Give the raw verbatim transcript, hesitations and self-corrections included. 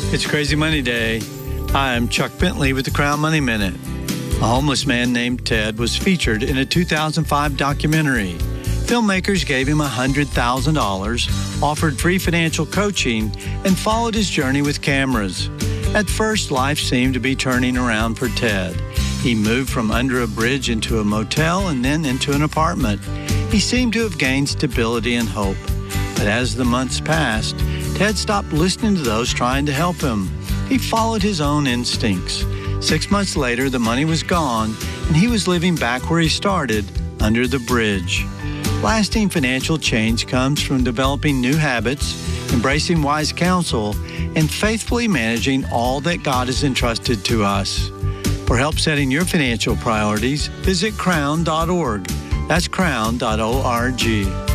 It's Crazy Money Day. Hi, I'm Chuck Bentley with the Crown Money Minute. A homeless man named Ted was featured in a two thousand five documentary. Filmmakers gave him one hundred thousand dollars, offered free financial coaching, and followed his journey with cameras. At first, life seemed to be turning around for Ted. He moved from under a bridge into a motel and then into an apartment. He seemed to have gained stability and hope. But as the months passed, Ted stopped listening to those trying to help him. He followed his own instincts. Six months later, the money was gone, and he was living back where he started, under the bridge. Lasting financial change comes from developing new habits, embracing wise counsel, and faithfully managing all that God has entrusted to us. For help setting your financial priorities, visit crown dot org. That's crown dot org.